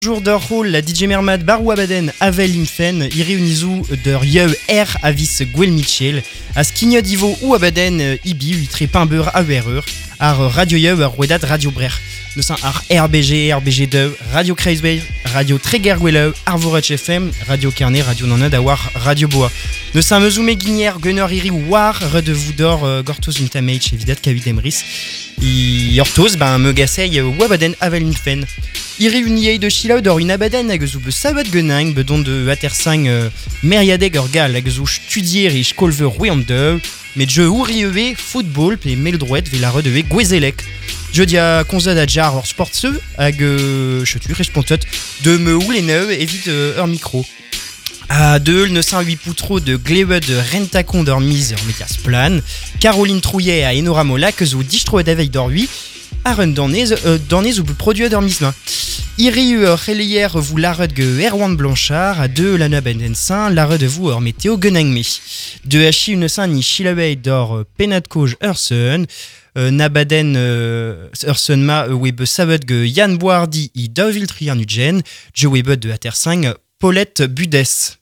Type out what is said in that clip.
Jour der Hall, la DJ Mermad Barou Abaden Avel Infen, Iri Unizu der Yeu R Avis Gwel Mitchell, As Kignod Ivo ou Abaden Ibi, Uitre Pimbeur Avereur, Ar Radio Yeu ar Wedat Radio Brer. Nous sommes ar RBG, RBG2, Radio Kreisbay, Radio Tréguer Gweleu, Arvorech FM, Radio Carnet, Radio Nanad Awar, Radio Bois. Nous sommes Zoume Guinière, Gunner Iri War, Redevou d'Or, Gortos Untamage, Evidat Kavid Emris. I Hortos, Megasei, Wabaden Avel Infen. Iri uniei de Chilau d'or une abaden hag zo be sabat genang bedon de Watersang meriadeg ur gal hag zo studier e skolve roue an deu met je ouri eve football pe meldroet ve la redeve gwezelek. Je dia konzad a jar ur sportseu hag chetu respontot de me ouleneu evit ur micro. A deul ne saint 8 poutro de glebed rentakon d'ur mise ur medias plan. Caroline Trouillet a enoramo lak zo distro d'aveil d'or 8. Aren danez ou produit d'ur misma. Iri relier vous l'arrêt ge Erwan Blanchard à deux la naben saint l'arrêt de vous or météo genangme. De hachi une saint ni chilabei d'or penadkoj ursen nabaden ursen ma web savet ge Yann Boardi I Dovil Trianugen je web de Atersang Paulette Budes.